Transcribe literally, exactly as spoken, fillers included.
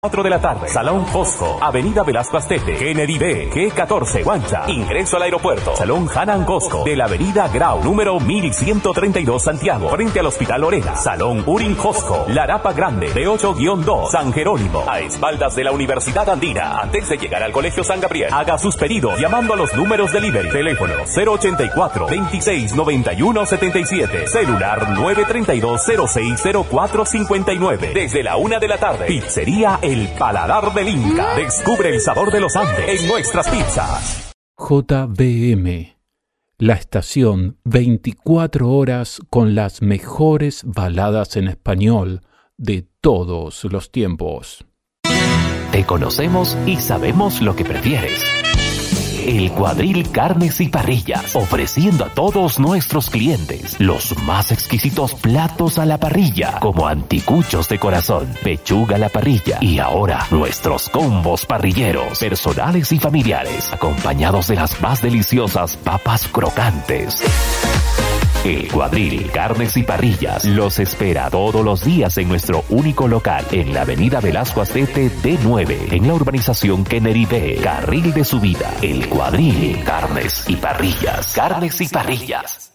cuatro de la tarde, Salón Fosco, Avenida Velasco Astete, Kennedy B, G catorce, Guancha. Ingreso al aeropuerto. Salón Hanan Cosco, de la Avenida Grau, número mil ciento treinta y dos, Santiago, frente al Hospital Lorena. Salón Urin Cosco, Larapa Grande, B ocho guión dos, San Jerónimo, a espaldas de la Universidad Andina. Antes de llegar al Colegio San Gabriel, haga sus pedidos llamando a los números delivery. Teléfono cero ochenta y cuatro, veintiséis, noventa y uno, setenta y siete. Celular nueve treinta y dos, cero seis, cero cuatro cincuenta y nueve. Desde la una de la tarde, Pizzería El Paladar del Inca. Descubre el sabor de los Andes en nuestras pizzas. J B M, la estación veinticuatro horas con las mejores baladas en español de todos los tiempos. Te conocemos y sabemos lo que prefieres. El Cuadril Carnes y Parrillas, ofreciendo a todos nuestros clientes los más exquisitos platos a la parrilla, como anticuchos de corazón, pechuga a la parrilla y ahora nuestros combos parrilleros, personales y familiares, acompañados de las más deliciosas papas crocantes. El Cuadril Carnes y Parrillas los espera todos los días en nuestro único local en la Avenida Velasco Astete D nueve, en la urbanización Kennedy B, carril de subida. El Cuadril Carnes y Parrillas. Carnes y Parrillas.